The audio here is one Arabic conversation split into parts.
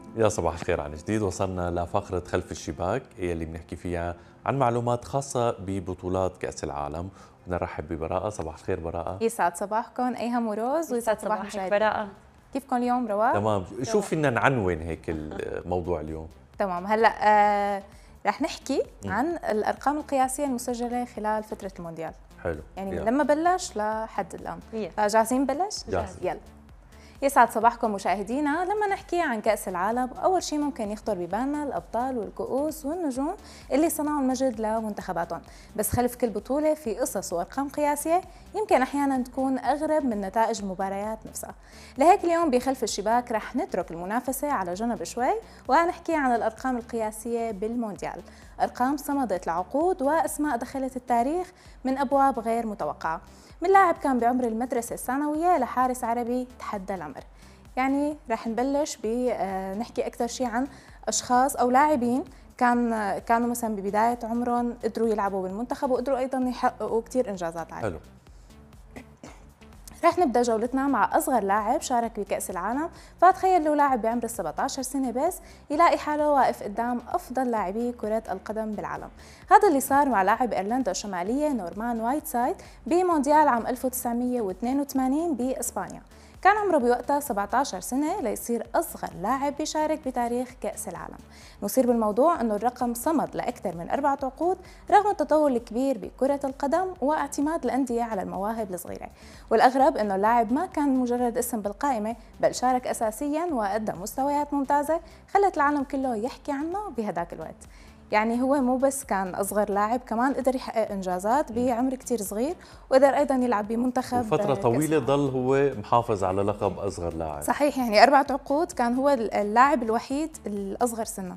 يا صباح الخير عن جديد. وصلنا لفقرة خلف الشباك اللي بنحكي فيها عن معلومات خاصة ببطولات كأس العالم. بدنا نرحب ببراءة. صباح الخير براءة. يسعد صباحكم ايهم وروز، ويسعد صباح مشاهدينا. براءة. كيفكم اليوم رواق؟ تمام. شو فينا نعنون هيك الموضوع اليوم؟ تمام. هلا رح نحكي عن الارقام القياسيه المسجله خلال فتره المونديال. حلو. يعني من لما بلش لحد الان. يلا. جاهزين نبلش؟ جاهز. يلا. يسعد صباحكم مشاهدينا. لما نحكي عن كأس العالم أول شيء ممكن يخطر ببالنا الأبطال والكؤوس والنجوم اللي صنعوا المجد لمنتخباتهم، بس خلف كل بطولة في قصص وأرقام قياسية يمكن أحيانا تكون أغرب من نتائج المباريات نفسها. لهيك اليوم بخلف الشباك رح نترك المنافسة على جنب شوي ونحكي عن الأرقام القياسية بالمونديال، أرقام صمدت لعقود وأسماء دخلت التاريخ من أبواب غير متوقعة، من لاعب كان بعمر المدرسة الثانوية لحارس عربي تحدى العمر. يعني رح نبلش بنحكي أكثر شيء عن أشخاص أو لاعبين كانوا مثلا ببداية عمرهم قدروا يلعبوا بالمنتخب وقدروا أيضا يحققوا كثير إنجازات عالية. حلو. رح نبدأ جولتنا مع أصغر لاعب شارك بكأس العالم، فتخيل لو لاعب بعمر 17 سنة بس يلاقي حاله واقف قدام أفضل لاعبي كرة القدم بالعالم. هذا اللي صار مع لاعب إيرلندا الشمالية نورمان وايتسايد بمونديال عام 1982 بإسبانيا. كان عمره بوقتها 17 سنة ليصير أصغر لاعب بيشارك بتاريخ كأس العالم. نصير بالموضوع أنه الرقم صمد لأكثر من 4 عقود رغم التطور الكبير بكرة القدم واعتماد الأندية على المواهب الصغيرة. والأغرب أنه اللاعب ما كان مجرد اسم بالقائمة، بل شارك أساسياً وقدم مستويات ممتازة خلت العالم كله يحكي عنه بهداك الوقت. يعني هو مو بس كان أصغر لاعب، كمان قدر يحقق إنجازات بعمر كتير صغير، وقدر أيضاً يلعب بمنتخب فترة طويلة ضل هو محافظ على لقب أصغر لاعب. صحيح، يعني 4 عقود كان هو اللاعب الوحيد الأصغر سناً.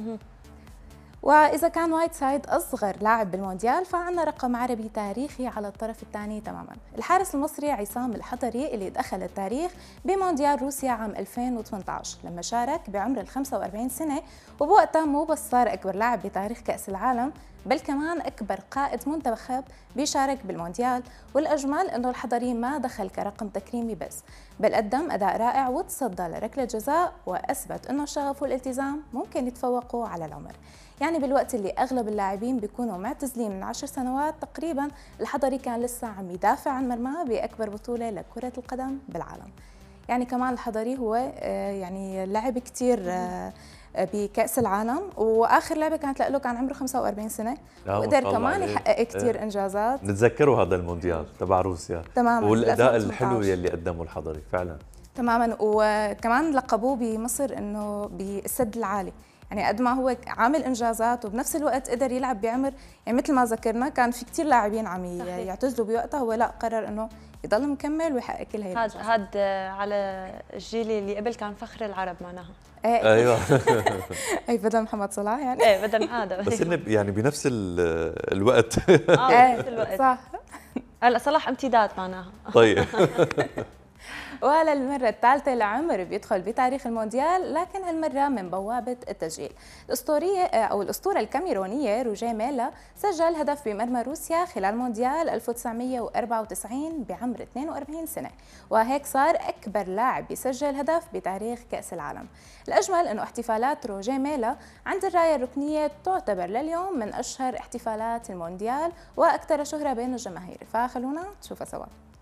وإذا كان وايتسايد أصغر لاعب بالمونديال فعنا رقم عربي تاريخي على الطرف الثاني تماماً، الحارس المصري عصام الحضري اللي دخل التاريخ بمونديال روسيا عام 2018 لما شارك بعمر 45 سنة، وبوقتها مو بس صار أكبر لاعب بتاريخ كأس العالم بل كمان أكبر قائد منتخب بيشارك بالمونديال. والأجمل أنه الحضري ما دخل كرقم تكريمي بس، بل قدم أداء رائع وتصدى لركلة جزاء وأثبت أنه الشغف والالتزام ممكن يتفوقوا على العمر. يعني بالوقت اللي أغلب اللاعبين بيكونوا معتزلين من 10 سنوات تقريباً، الحضري كان لسه عم يدافع عن مرماه بأكبر بطولة لكرة القدم بالعالم. يعني كمان الحضري هو يعني لعب كتير بكأس العالم، وآخر لعبة كانت له كان عمره 45 سنة، وقدر كمان يحقق كتير إنجازات. نتذكروا هذا المونديال تبع روسيا تماما، والأداء الحلو يلي قدمه الحضري فعلا. تماما. وكمان لقبوه بمصر إنه بالسد العالي، يعني قد ما هو عامل انجازات وبنفس الوقت قدر يلعب بعمر، يعني مثل ما ذكرنا كان في كثير لاعبين عم يعتزلوا بوقتها، هو لا قرر انه يضل مكمل ويحقق كل هي الانجازات. هذا على الجيل اللي قبل كان فخر العرب معناها. ايوه. اي بدل محمد صلاح يعني. ايه بدل هذا بس انه يعني بنفس الوقت. بنفس الوقت صح. هلا صلاح امتداد معناها. طيب. وللمرة الثالثة لعمر بيدخل بتاريخ المونديال، لكن هالمرة من بوابة التسجيل. الأسطورة الكاميرونية روجيه ميلا سجل هدف بمرمى روسيا خلال مونديال 1994 بعمر 42 سنة، وهيك صار أكبر لاعب يسجل هدف بتاريخ كأس العالم. الأجمل أنه احتفالات روجيه ميلا عند الراية الركنية تعتبر لليوم من أشهر احتفالات المونديال وأكثر شهرة بين الجماهير، فخلونا نشوفها سوا.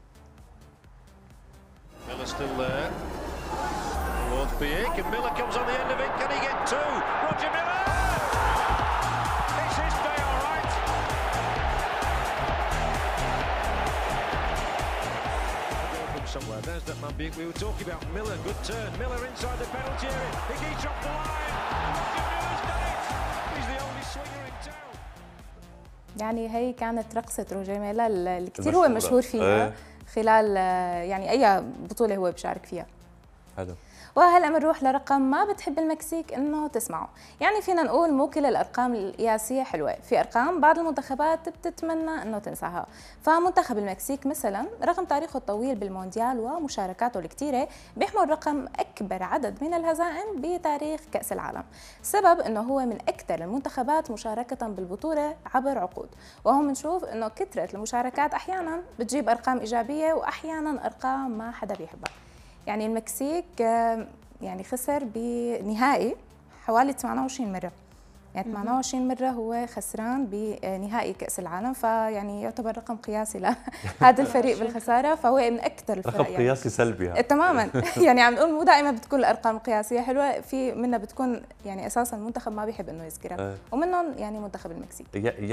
Miller still there. Towards Biek, and Miller comes on the end of it. Can he get two? Roger Miller! It's his day, all right. From somewhere. There's that man Biek we were talking about. Miller, good turn. Miller inside the penalty area. He dropped the line. Roger Miller's done it. He's the only swinger in town. يعني هي كانت رقصة روجيه ميلا اللي كثير هو مشهور فيها خلال يعني أي بطولة هو بشارك فيها. حلو. وهلا بنروح لرقم ما بتحب المكسيك انه تسمعه، يعني فينا نقول مو كل الارقام القياسيه حلوه، في ارقام بعض المنتخبات بتتمنى انه تنساها. فمنتخب المكسيك مثلا رغم تاريخه الطويل بالمونديال ومشاركاته الكثيره بيحمل رقم اكبر عدد من الهزائم بتاريخ كاس العالم. السبب انه هو من اكثر المنتخبات مشاركه بالبطوله عبر عقود، وهون بنشوف انه كثره المشاركات احيانا بتجيب ارقام ايجابيه واحيانا ارقام ما حدا بيحبها. يعني المكسيك يعني خسر بنهائي حوالي 28 مرة، يعني 28 مرة هو خسران بنهائي كأس العالم، فيعني يعتبر رقم قياسي لهذا الفريق بالخسارة، فهو من أكثر الفرق رقم قياسي سلبي هذا. تماما. يعني عم نقول مو دائما بتكون الأرقام قياسية حلوة، في منها بتكون يعني أساسا المنتخب ما بيحب إنه يذكرها، ومنهم يعني منتخب المكسيك.